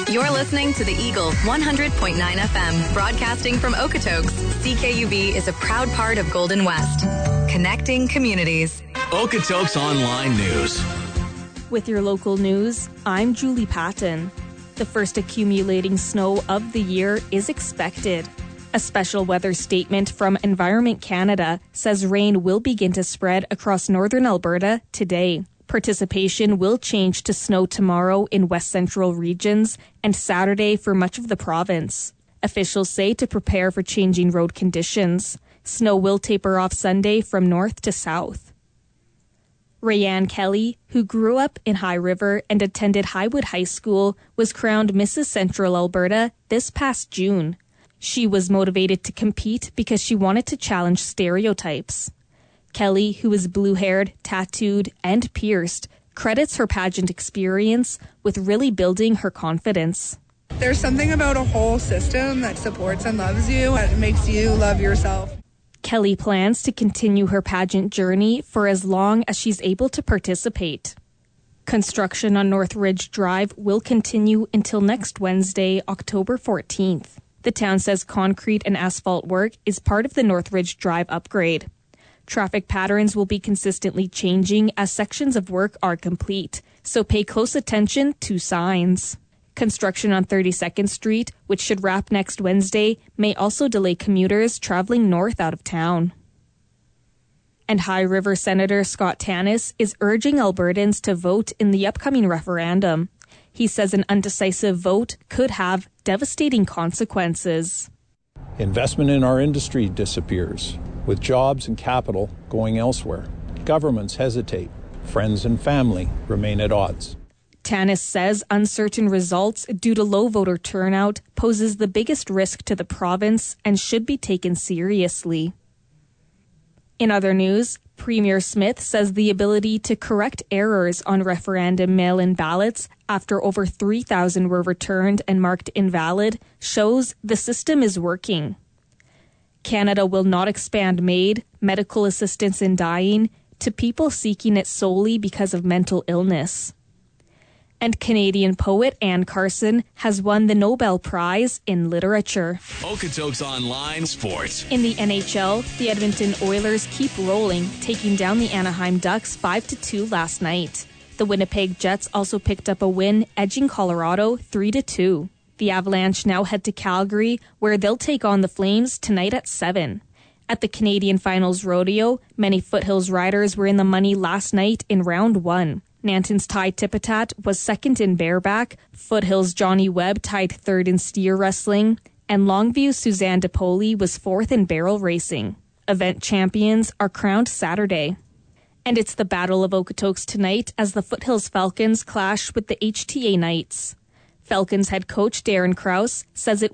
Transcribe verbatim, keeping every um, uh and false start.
You're listening to the Eagle one hundred point nine F M, broadcasting from Okotoks. C K U B is a proud part of Golden West, connecting communities. Okotoks Online News. With your local news, I'm Julie Patton. The first accumulating snow of the year is expected. A special weather statement from Environment Canada says rain will begin to spread across northern Alberta today. Participation will change to snow tomorrow in west central regions and Saturday for much of the province. Officials say to prepare for changing road conditions. Snow will taper off Sunday from north to south. Rayanne Kelly, who grew up in High River and attended Highwood High School, was crowned Missus Central Alberta this past June. She was motivated to compete because she wanted to challenge stereotypes. Kelly, who is blue-haired, tattooed, and pierced, credits her pageant experience with really building her confidence. There's something about a whole system that supports and loves you and makes you love yourself. Kelly plans to continue her pageant journey for as long as she's able to participate. Construction on North Ridge Drive will continue until next Wednesday, October fourteenth. The town says concrete and asphalt work is part of the North Ridge Drive upgrade. Traffic patterns will be consistently changing as sections of work are complete, so pay close attention to signs. Construction on thirty-second Street, which should wrap next Wednesday, may also delay commuters traveling north out of town. And High River Senator Scott Tannis is urging Albertans to vote in the upcoming referendum. He says an undecisive vote could have devastating consequences. Investment in our industry disappears, with jobs and capital going elsewhere. Governments hesitate. Friends and family remain at odds. Tannis says uncertain results due to low voter turnout poses the biggest risk to the province and should be taken seriously. In other news, Premier Smith says the ability to correct errors on referendum mail-in ballots after over three thousand were returned and marked invalid shows the system is working. Canada will not expand MAID, medical assistance in dying, to people seeking it solely because of mental illness. And Canadian poet Anne Carson has won the Nobel Prize in Literature. Okotoks Online Sports. In the N H L, the Edmonton Oilers keep rolling, taking down the Anaheim Ducks five to two last night. The Winnipeg Jets also picked up a win, edging Colorado three to two. The Avalanche now head to Calgary, where they'll take on the Flames tonight at seven. At the Canadian Finals Rodeo, many Foothills riders were in the money last night in round one. Nanton's Ty Tipitat was second in bareback, Foothills' Johnny Webb tied third in steer wrestling, and Longview's Suzanne DePoli was fourth in barrel racing. Event champions are crowned Saturday. And it's the Battle of Okotoks tonight as the Foothills Falcons clash with the H T A Knights. Falcons head coach Darren Krause says it